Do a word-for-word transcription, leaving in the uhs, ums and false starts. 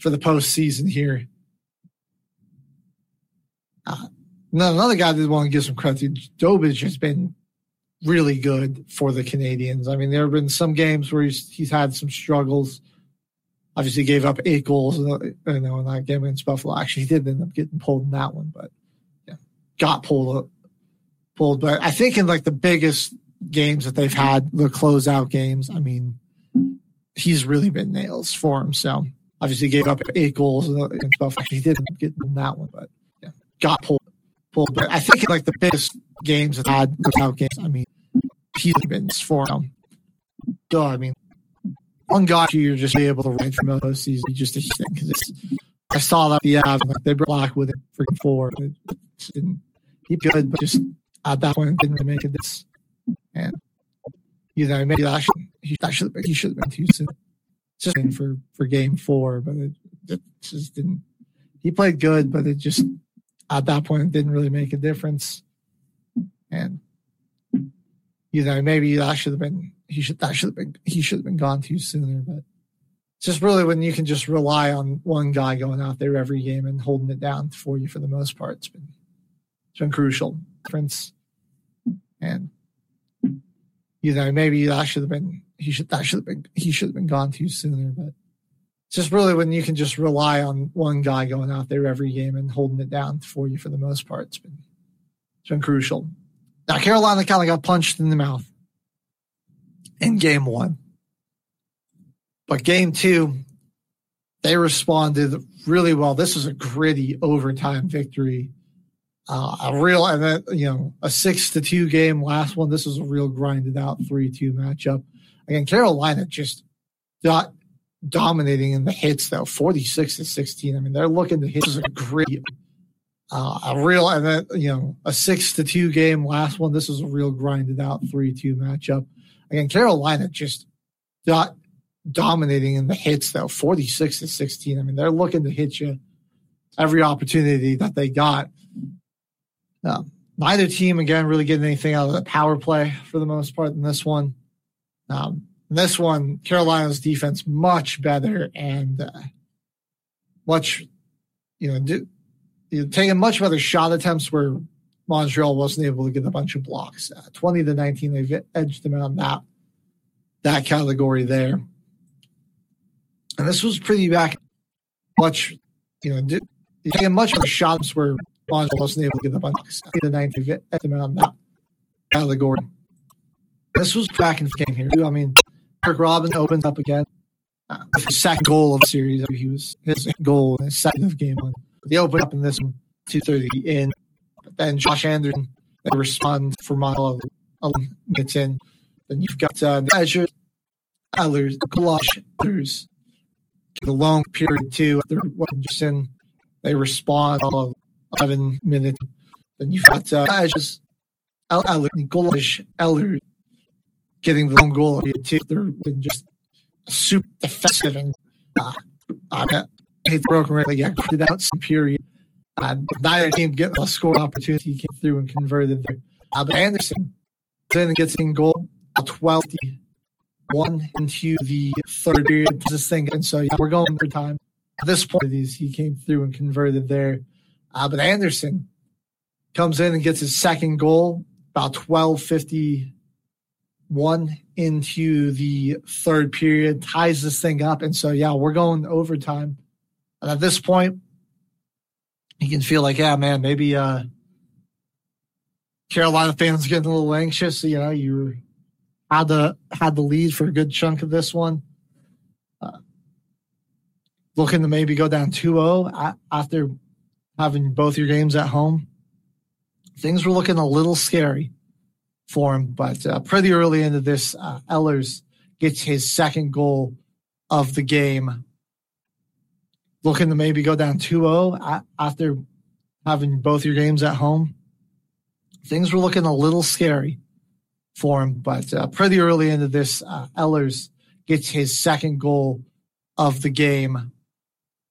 for the postseason here. Uh, another guy that I want to give some credit to, Dobich has been really good for the Canadians. I mean, there have been some games where he's he's had some struggles. Obviously, he gave up eight goals, you know, in that game against Buffalo. Actually, he did end up getting pulled in that one, but yeah, got pulled. Pulled, but I think in like the biggest games that they've had, the closeout games, I mean, he's really been nails for him. So obviously, he gave up eight goals against Buffalo. Actually, he did end up getting in that one, but yeah, got pulled. Pulled, but I think in like the biggest games that had closeout games, I mean, he's been for him. So I mean. One guy you're just able to ride from the season, just a thing because I saw that the Avs like, they brought Blackwood in freaking four. It, it didn't, he good, but just at that point didn't really make it. This and you know maybe that should he that should he should have been too soon. Just in for for game four, but it, it just didn't. He played good, but it just at that point didn't really make a difference. And you know maybe that should have been. He should that should have been he should have been gone too sooner, but it's just really when you can just rely on one guy going out there every game and holding it down for you for the most part. It's been it's been crucial. Prince and you know maybe that should have been he should that should have been he should have been gone too sooner, but it's just really when you can just rely on one guy going out there every game and holding it down for you for the most part. It's been it's been crucial. Now Carolina kind of got punched in the mouth in game one. But game two, they responded really well. This was a gritty overtime victory. Uh, a real, and then, you know, a six to two game last one. This was a real grinded out three two matchup. Again, Carolina just got dominating in the hits though, forty-six to sixteen. I mean, they're looking to hit. This was a gritty, uh, a real, and then, you know, a six to two game last one. This was a real grinded out three two matchup. Again, Carolina just got dominating in the hits, though, forty-six to sixteen. I mean, they're looking to hit you every opportunity that they got. Uh, neither team, again, really getting anything out of the power play for the most part in this one. Um, in this one, Carolina's defense much better and uh, much, you know, do, you know, taking much better shot attempts where Montreal wasn't able to get a bunch of blocks. Uh, twenty to nineteen, they've edged them out in that, that category there. And this was pretty back, much, you know, did, taking much of the shots where Montreal wasn't able to get a bunch of blocks. twenty to nineteen, they've edged them out in that category. This was back in the game here, too. I mean, Kirk Robin opens up again. Uh, with his second goal of the series, he was his goal in his second of game one. But they opened up in this one, two thirty in. Then Josh Anderson, they respond for Montreal eleven minutes in. Then you've got uh, Azure, Ehlers, Gulash, others. The long period two after Anderson, they respond all of eleven minutes. Then you've got uh, Azure, Ehlers, Gulash, Ehlers getting the long goal of two. They're just super defensive and uh, I hate the broken record. They got credit out some period. Uh, neither team getting a score opportunity. He came through and converted there. Uh, but Anderson then gets in goal twelve one into the third period. This thing, and so yeah, we're going for time. At this point, he came through and converted there. Uh, but Anderson comes in and gets his second goal about twelve fifty-one into the third period, ties this thing up, and so yeah, we're going overtime. And at this point, you can feel like, yeah, man, maybe uh, Carolina fans getting a little anxious. You know, you had the had the lead for a good chunk of this one. Uh, looking to maybe go down two oh after having both your games at home. Things were looking a little scary for him, but uh, pretty early into this, uh, Ehlers gets his second goal of the game. Looking to maybe go down two oh after having both your games at home. Things were looking a little scary for him, but uh, pretty early into this, uh, Ehlers gets his second goal of the game.